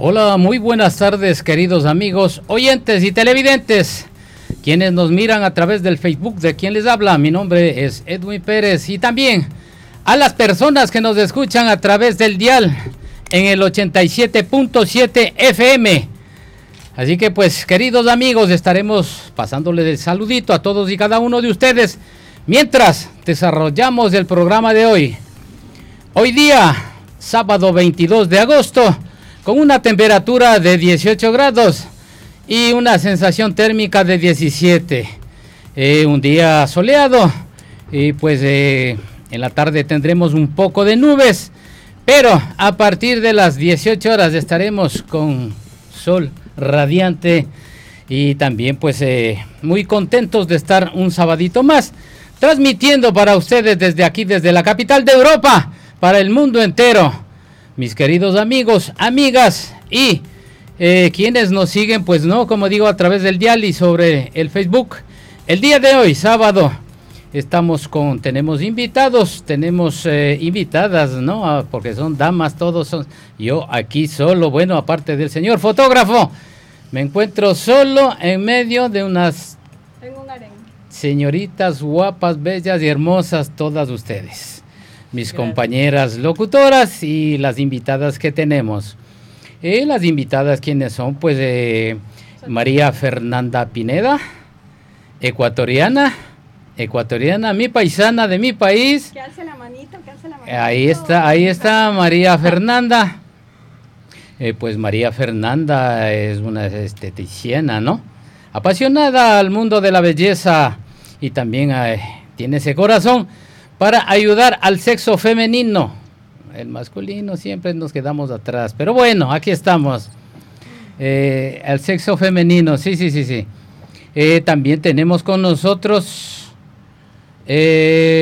Hola, muy buenas tardes, queridos amigos, oyentes y televidentes, quienes nos miran a través del Facebook de quien les habla. Mi nombre es Edwin Pérez, y también a las personas que nos escuchan a través del dial en el 87.7 FM. Así que pues, queridos amigos, estaremos pasándoles el saludito a todos y cada uno de ustedes mientras desarrollamos el programa de hoy. Hoy día, sábado 22 de agosto, con una temperatura de 18 grados y una sensación térmica de 17. Un día soleado, y pues en la tarde tendremos un poco de nubes, pero a partir de las 18 horas estaremos con sol radiante y también pues muy contentos de estar un sabadito más transmitiendo para ustedes desde aquí, desde la capital de Europa, para el mundo entero. Mis queridos amigos, amigas y quienes nos siguen, pues no, como digo, a través del dial y sobre el Facebook. El día de hoy, sábado, tenemos invitados, tenemos invitadas, ¿no? Porque son damas, todos son. Yo aquí solo, bueno, aparte del señor fotógrafo, me encuentro solo en medio de unas señoritas guapas, bellas y hermosas, todas ustedes. Mis compañeras locutoras y las invitadas que tenemos. Las invitadas, ¿quiénes son? Pues María Fernanda Pineda, ecuatoriana, mi paisana de mi país. Que alce la manito, que alce la manito. Ahí está María Fernanda. Pues María Fernanda es una esteticiana, ¿no? Apasionada al mundo de la belleza y también tiene ese corazón para ayudar al sexo femenino. El masculino siempre nos quedamos atrás, pero bueno, aquí estamos. El sexo femenino, sí. También tenemos con nosotros